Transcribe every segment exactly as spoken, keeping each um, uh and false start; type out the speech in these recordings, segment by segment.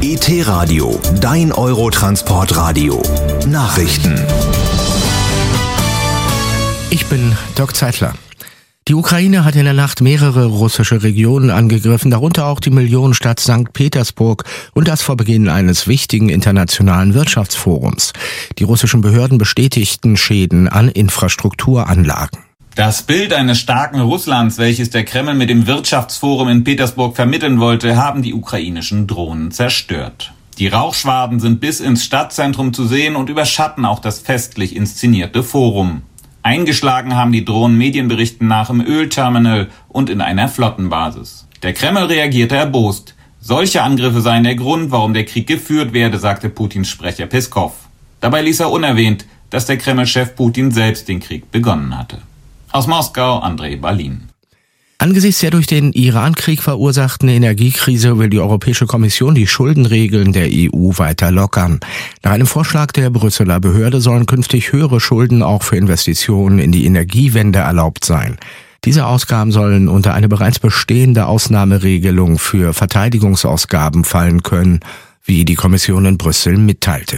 E T-Radio, dein Eurotransportradio. Nachrichten. Ich bin Dirk Zeitler. Die Ukraine hat in der Nacht mehrere russische Regionen angegriffen, darunter auch die Millionenstadt Sankt Petersburg, und das vor Beginn eines wichtigen internationalen Wirtschaftsforums. Die russischen Behörden bestätigten Schäden an Infrastrukturanlagen. Das Bild eines starken Russlands, welches der Kreml mit dem Wirtschaftsforum in Petersburg vermitteln wollte, haben die ukrainischen Drohnen zerstört. Die Rauchschwaden sind bis ins Stadtzentrum zu sehen und überschatten auch das festlich inszenierte Forum. Eingeschlagen haben die Drohnen Medienberichten nach im Ölterminal und in einer Flottenbasis. Der Kreml reagierte erbost. Solche Angriffe seien der Grund, warum der Krieg geführt werde, sagte Putins Sprecher Peskov. Dabei ließ er unerwähnt, dass der Kreml-Chef Putin selbst den Krieg begonnen hatte. Aus Moskau, Andrei Balin. Angesichts der durch den Iran-Krieg verursachten Energiekrise will die Europäische Kommission die Schuldenregeln der E U weiter lockern. Nach einem Vorschlag der Brüsseler Behörde sollen künftig höhere Schulden auch für Investitionen in die Energiewende erlaubt sein. Diese Ausgaben sollen unter eine bereits bestehende Ausnahmeregelung für Verteidigungsausgaben fallen können, wie die Kommission in Brüssel mitteilte.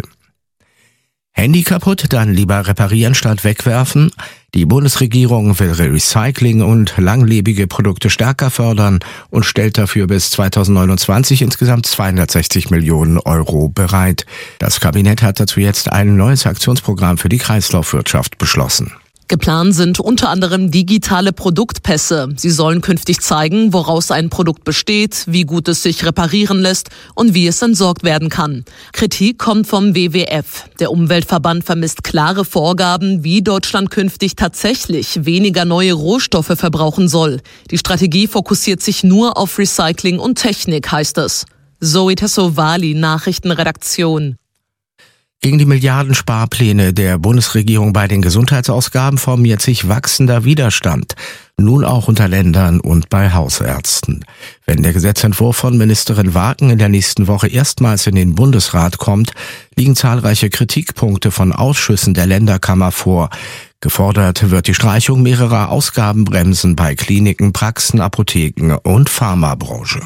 Handy kaputt, dann lieber reparieren statt wegwerfen. Die Bundesregierung will Recycling und langlebige Produkte stärker fördern und stellt dafür bis zweitausendneunundzwanzig insgesamt zweihundertsechzig Millionen Euro bereit. Das Kabinett hat dazu jetzt ein neues Aktionsprogramm für die Kreislaufwirtschaft beschlossen. Geplant sind unter anderem digitale Produktpässe. Sie sollen künftig zeigen, woraus ein Produkt besteht, wie gut es sich reparieren lässt und wie es entsorgt werden kann. Kritik kommt vom W W F. Der Umweltverband vermisst klare Vorgaben, wie Deutschland künftig tatsächlich weniger neue Rohstoffe verbrauchen soll. Die Strategie fokussiert sich nur auf Recycling und Technik, heißt es. Zoe Tassovali, Nachrichtenredaktion. Gegen die Milliardensparpläne der Bundesregierung bei den Gesundheitsausgaben formiert sich wachsender Widerstand, nun auch unter Ländern und bei Hausärzten. Wenn der Gesetzentwurf von Ministerin Waken in der nächsten Woche erstmals in den Bundesrat kommt, liegen zahlreiche Kritikpunkte von Ausschüssen der Länderkammer vor. Gefordert wird die Streichung mehrerer Ausgabenbremsen bei Kliniken, Praxen, Apotheken und Pharmabranche.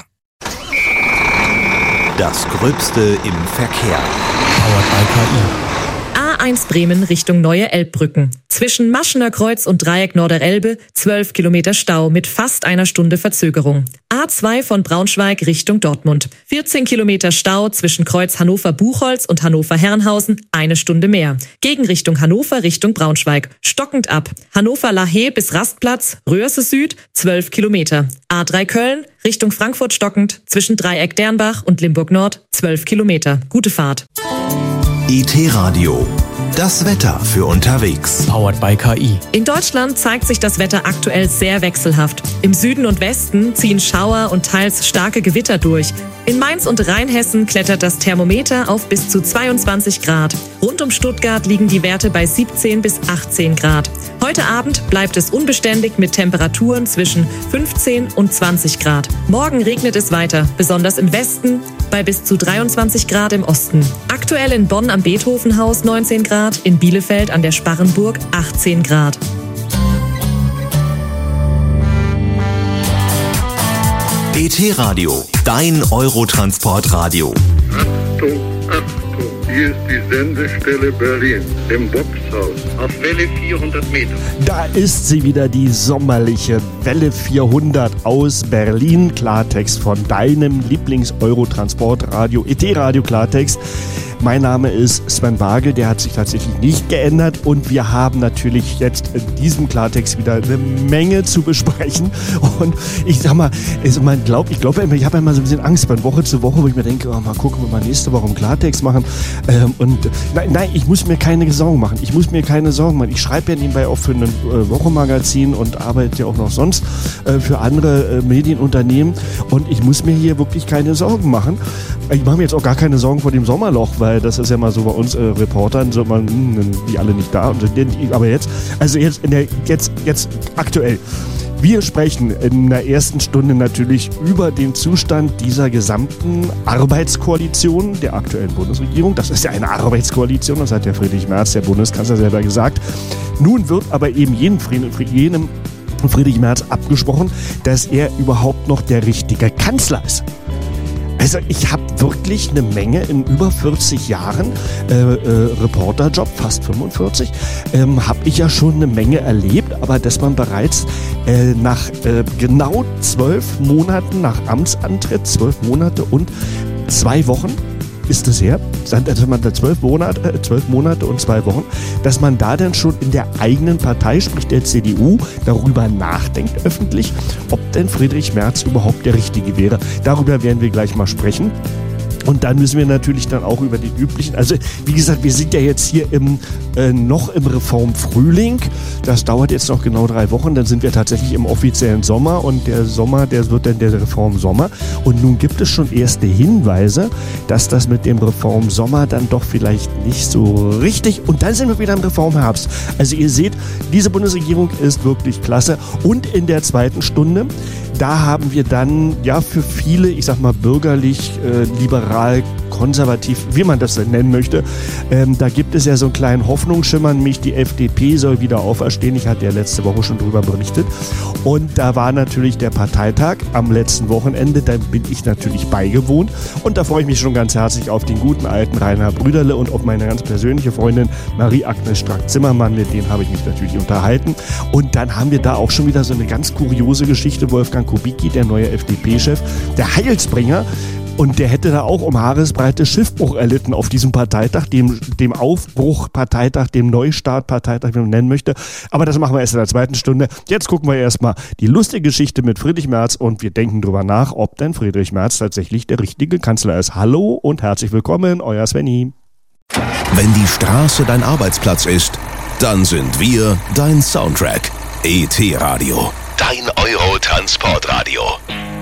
Das Gröbste im Verkehr. A eins Bremen Richtung Neue Elbbrücken. Zwischen Maschener Kreuz und Dreieck Norderelbe zwölf Kilometer Stau mit fast einer Stunde Verzögerung. A zwei von Braunschweig Richtung Dortmund. vierzehn Kilometer Stau zwischen Kreuz Hannover-Buchholz und Hannover-Herrenhausen, eine Stunde mehr. Gegenrichtung Hannover Richtung Braunschweig. Stockend ab. Hannover-Lahey bis Rastplatz, Röhrse Süd, zwölf Kilometer. A drei Köln Richtung Frankfurt stockend. Zwischen Dreieck Dernbach und Limburg Nord, zwölf Kilometer. Gute Fahrt. E T-Radio. Das Wetter für unterwegs. Powered by K I. In Deutschland zeigt sich das Wetter aktuell sehr wechselhaft. Im Süden und Westen ziehen Schauer und teils starke Gewitter durch. In Mainz und Rheinhessen klettert das Thermometer auf bis zu zweiundzwanzig Grad. Rund um Stuttgart liegen die Werte bei siebzehn bis achtzehn Grad. Heute Abend bleibt es unbeständig mit Temperaturen zwischen fünfzehn und zwanzig Grad. Morgen regnet es weiter, besonders im Westen, bei bis zu dreiundzwanzig Grad im Osten. Aktuell in Bonn am Beethovenhaus neunzehn Grad, in Bielefeld an der Sparrenburg achtzehn Grad. E T-Radio, dein Eurotransportradio. Achtung, Achtung, hier ist die Sendestelle Berlin im Boxhaus auf Welle vierhundert Meter. Da ist sie wieder, die sommerliche Welle vierhundert aus Berlin. Klartext von deinem Lieblings-Eurotransportradio, E T-Radio Klartext. Mein Name ist Sven Bagel, der hat sich tatsächlich nicht geändert und wir haben natürlich jetzt in diesem Klartext wieder eine Menge zu besprechen und ich sag mal, also man glaubt, ich glaube, ich habe immer so ein bisschen Angst von Woche zu Woche, wo ich mir denke, oh, mal gucken, wir mal nächste Woche im Klartext machen ähm, und nein, nein, ich muss mir keine Sorgen machen, ich muss mir keine Sorgen machen, ich schreibe ja nebenbei auch für ein äh, Wochenmagazin und arbeite ja auch noch sonst äh, für andere äh, Medienunternehmen und ich muss mir hier wirklich keine Sorgen machen. Ich mache mir jetzt auch gar keine Sorgen vor dem Sommerloch, weil das ist ja mal so bei uns äh, Reportern, so man, mh, die alle nicht da. Und, aber jetzt, also jetzt, in der, jetzt, jetzt aktuell. Wir sprechen in der ersten Stunde natürlich über den Zustand dieser gesamten Arbeitskoalition der aktuellen Bundesregierung. Das ist ja eine Arbeitskoalition, das hat ja Friedrich Merz, der Bundeskanzler, selber gesagt. Nun wird aber eben jenem, jenem Friedrich Merz abgesprochen, dass er überhaupt noch der richtige Kanzler ist. Also ich habe wirklich eine Menge in über vierzig Jahren äh, äh, Reporterjob, fast fünfundvierzig, ähm, habe ich ja schon eine Menge erlebt, aber dass man bereits äh, nach äh, genau zwölf Monaten nach Amtsantritt, zwölf Monate und zwei Wochen ist es her, also man da zwölf Monate, äh, zwölf Monate und zwei Wochen, dass man da dann schon in der eigenen Partei, sprich der C D U, darüber nachdenkt öffentlich, ob denn Friedrich Merz überhaupt der Richtige wäre. Darüber werden wir gleich mal sprechen. Und dann müssen wir natürlich dann auch über die üblichen, also wie gesagt, wir sind ja jetzt hier im, äh, noch im Reformfrühling. Das dauert jetzt noch genau drei Wochen, dann sind wir tatsächlich im offiziellen Sommer und der Sommer, der wird dann der Reformsommer. Und nun gibt es schon erste Hinweise, dass das mit dem Reformsommer dann doch vielleicht nicht so richtig, und dann sind wir wieder im Reformherbst. Also ihr seht, diese Bundesregierung ist wirklich klasse. Und in der zweiten Stunde, da haben wir dann ja für viele, ich sag mal bürgerlich, äh, liberal, konservativ, wie man das denn nennen möchte, ähm, da gibt es ja so einen kleinen Hoffnungsschimmer, nämlich die F D P soll wieder auferstehen. Ich hatte ja letzte Woche schon drüber berichtet. Und da war natürlich der Parteitag am letzten Wochenende, da bin ich natürlich beigewohnt. Und da freue ich mich schon ganz herzlich auf den guten alten Rainer Brüderle und auf meine ganz persönliche Freundin Marie-Agnes Strack-Zimmermann, mit denen habe ich mich natürlich unterhalten. Und dann haben wir da auch schon wieder so eine ganz kuriose Geschichte. Wolfgang Kubicki, der neue F D P-Chef, der Heilsbringer, und der hätte da auch um Haaresbreite Schiffbruch erlitten auf diesem Parteitag, dem, dem Aufbruch-Parteitag, dem Neustart-Parteitag, wie man nennen möchte. Aber das machen wir erst in der zweiten Stunde. Jetzt gucken wir erstmal die lustige Geschichte mit Friedrich Merz und wir denken drüber nach, ob denn Friedrich Merz tatsächlich der richtige Kanzler ist. Hallo und herzlich willkommen, euer Svenny. Wenn die Straße dein Arbeitsplatz ist, dann sind wir dein Soundtrack. E T Radio. Dein Euro-Transportradio.